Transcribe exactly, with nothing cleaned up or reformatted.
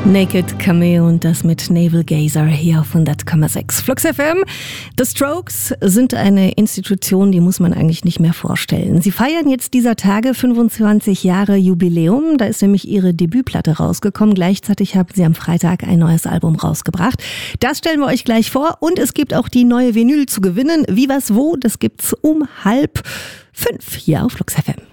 Naked Cameo und das mit Navel Gazer hier auf hundert Komma sechs. Flux F M. The Strokes sind eine Institution, die muss man eigentlich nicht mehr vorstellen. Sie feiern jetzt dieser Tage fünfundzwanzig Jahre Jubiläum. Da ist nämlich ihre Debütplatte rausgekommen. Gleichzeitig haben sie am Freitag ein neues Album rausgebracht. Das stellen wir euch gleich vor. Und es gibt auch die neue Vinyl zu gewinnen. Wie, was, wo, das gibt's um halb fünf hier auf Flux F M.